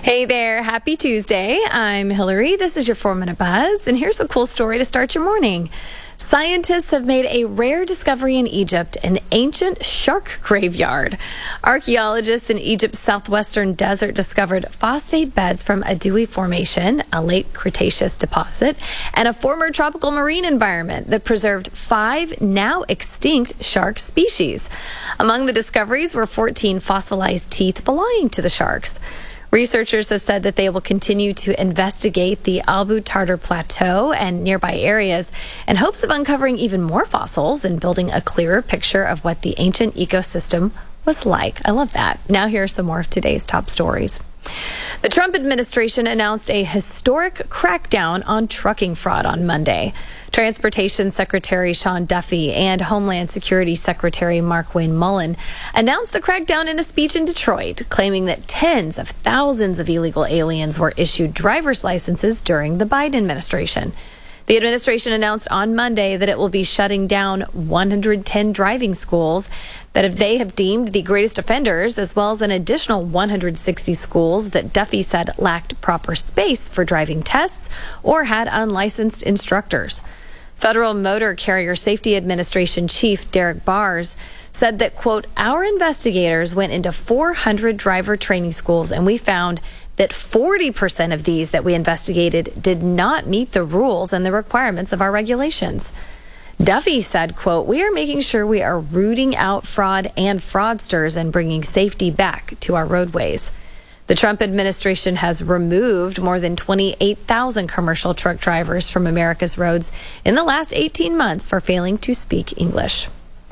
Hey there, happy Tuesday. I'm Hillary. This is your 4-Minute Buzz, and here's a cool story to start your morning. Scientists have made a rare discovery in Egypt, an ancient shark graveyard. Archaeologists in Egypt's southwestern desert discovered phosphate beds from a Dewey Formation, a late Cretaceous deposit, and a former tropical marine environment that preserved 5 now extinct shark species. Among the discoveries were 14 fossilized teeth belonging to the sharks. Researchers have said that they will continue to investigate the Albu Tartar Plateau and nearby areas in hopes of uncovering even more fossils and building a clearer picture of what the ancient ecosystem was like. I love that. Now here are some more of today's top stories. The Trump administration announced a historic crackdown on trucking fraud on Monday. Transportation Secretary Sean Duffy and Homeland Security Secretary Markwayne Mullin announced the crackdown in a speech in Detroit, claiming that tens of thousands of illegal aliens were issued driver's licenses during the Biden administration. The administration announced on Monday that it will be shutting down 110 driving schools that they have deemed the greatest offenders, as well as an additional 160 schools that Duffy said lacked proper space for driving tests or had unlicensed instructors. Federal Motor Carrier Safety Administration Chief Derek Bars said that, quote, "Our investigators went into 400 driver training schools and we found that 40% of these that we investigated did not meet the rules and the requirements of our regulations." Duffy said, quote, "We are making sure we are rooting out fraud and fraudsters and bringing safety back to our roadways." The Trump administration has removed more than 28,000 commercial truck drivers from America's roads in the last 18 months for failing to speak English.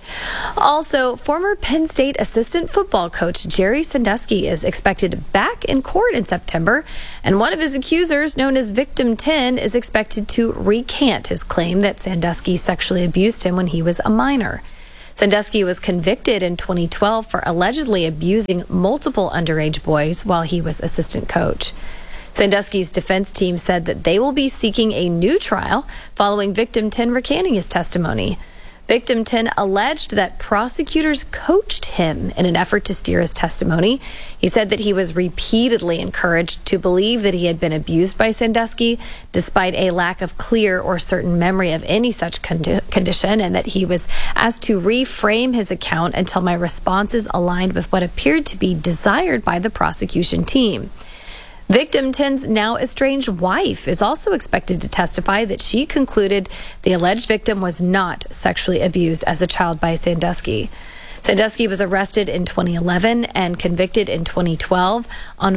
Also, former Penn State assistant football coach Jerry Sandusky is expected back in court in September, and one of his accusers, known as Victim 10, is expected to recant his claim that Sandusky sexually abused him when he was a minor. Sandusky was convicted in 2012 for allegedly abusing multiple underage boys while he was assistant coach. Sandusky's defense team said that they will be seeking a new trial following Victim 10 recanting his testimony. Victim 10 alleged that prosecutors coached him in an effort to steer his testimony. He said that he was repeatedly encouraged to believe that he had been abused by Sandusky, despite a lack of clear or certain memory of any such condition, and that he was asked to reframe his account until my responses aligned with what appeared to be desired by the prosecution team. Victim 10's now estranged wife is also expected to testify that she concluded the alleged victim was not sexually abused as a child by Sandusky. Sandusky was arrested in 2011 and convicted in 2012 on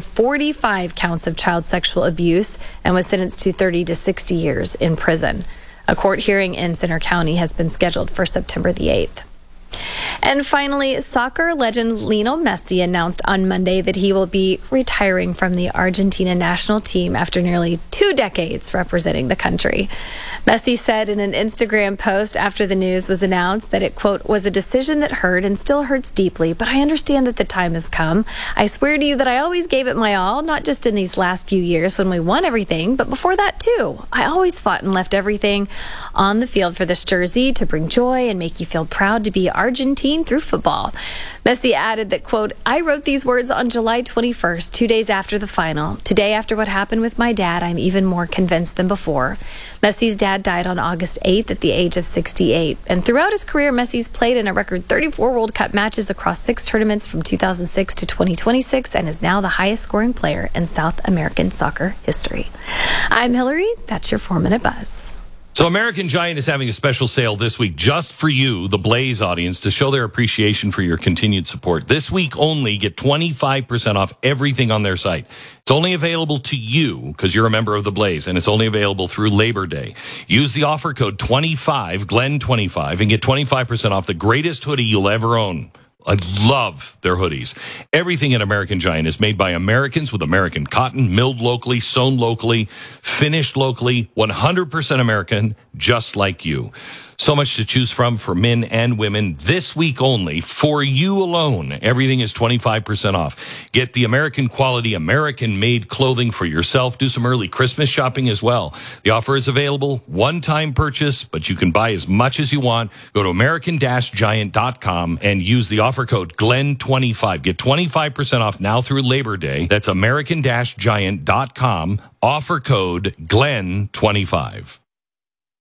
45 counts of child sexual abuse and was sentenced to 30 to 60 years in prison. A court hearing in Centre County has been scheduled for September the 8th. And finally, soccer legend Lionel Messi announced on Monday that he will be retiring from the Argentina national team after nearly 2 decades representing the country. Messi said in an Instagram post after the news was announced that it, quote, "was a decision that hurt and still hurts deeply, but I understand that the time has come. I swear to you that I always gave it my all, not just in these last few years when we won everything, but before that too. I always fought and left everything on the field for this jersey to bring joy and make you feel proud to be Argentine through football." Messi added that, quote, "I wrote these words on July 21st, 2 days after the final. Today, after what happened with my dad, I'm even more convinced than before." Messi's dad died on August 8th at the age of 68. And throughout his career, Messi's played in a record 34 World Cup matches across 6 tournaments from 2006 to 2026 and is now the highest scoring player in South American soccer history. I'm Hillary. That's your 4-Minute Buzz. So American Giant is having a special sale this week just for you, the Blaze audience, to show their appreciation for your continued support. This week only, get 25% off everything on their site. It's only available to you because you're a member of the Blaze, and it's only available through Labor Day. Use the offer code 25, Glenn25, and get 25% off the greatest hoodie you'll ever own. I love their hoodies. Everything at American Giant is made by Americans with American cotton, milled locally, sewn locally, finished locally, 100% American, just like you. So much to choose from for men and women. This week only, for you alone, everything is 25% off. Get the American quality, American-made clothing for yourself. Do some early Christmas shopping as well. The offer is available, one-time purchase, but you can buy as much as you want. Go to American-Giant.com and use the offer code GLEN25. Get 25% off now through Labor Day. That's American-Giant.com. Offer code GLEN25.